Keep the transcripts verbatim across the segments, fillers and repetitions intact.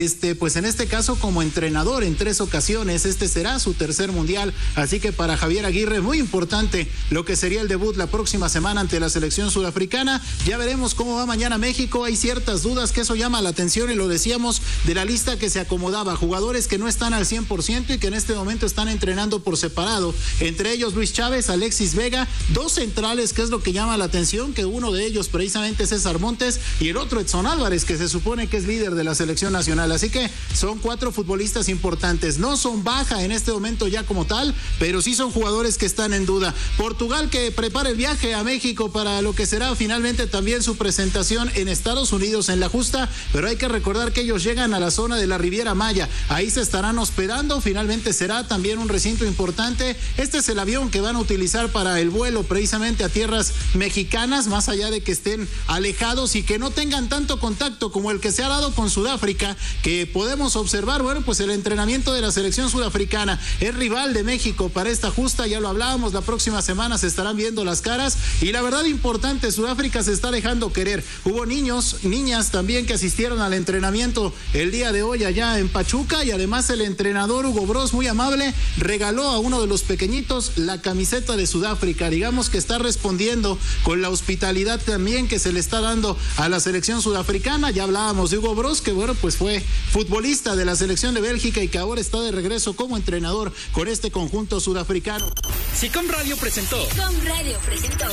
Este, pues en este caso como entrenador en tres ocasiones. Este será su tercer mundial, así que para Javier Aguirre muy importante lo que sería el debut la próxima semana ante la selección sudafricana. Ya veremos cómo va mañana México. Hay ciertas dudas que eso llama la atención y lo decíamos de la lista que se acomodaba, jugadores que no están al cien por ciento y que en este momento están entrenando por separado, entre ellos Luis Chávez, Alexis Vega, dos centrales, que es lo que llama la atención, que uno de ellos precisamente es César Montes y el otro Edson Álvarez, que se supone que es líder de la selección nacional. Así que son cuatro futbolistas importantes. No son baja en este momento ya como tal, pero sí son jugadores que están en duda. Portugal, que prepara el viaje a México para lo que será finalmente también su presentación en Estados Unidos en la justa, pero hay que recordar que ellos llegan a la zona de la Riviera Maya. Ahí se estarán hospedando. Finalmente será también un recinto importante. Este es el avión que van a utilizar para el vuelo precisamente a tierras mexicanas, más allá de que estén alejados y que no tengan tanto contacto como el que se ha dado con Sudáfrica, que podemos observar. Bueno, pues el entrenamiento de la selección sudafricana es rival de México para esta justa, ya lo hablábamos, la próxima semana se estarán viendo las caras y la verdad importante, Sudáfrica se está dejando querer. Hubo niños, niñas también que asistieron al entrenamiento el día de hoy allá en Pachuca y además el entrenador Hugo Broz, muy amable, regaló a uno de los pequeñitos la camiseta de Sudáfrica. Digamos que está respondiendo con la hospitalidad también que se le está dando a la selección sudafricana. Ya hablábamos de Hugo Broz, que bueno, pues fue futbolista de la selección de Bélgica y que ahora está de regreso como entrenador con este conjunto sudafricano. SICOM Radio presentó. SICOM Radio presentó.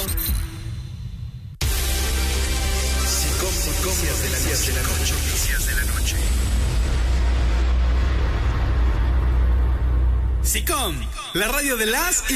SICOM Noticias de la noche. Noticias de la noche. SICOM, la radio de las y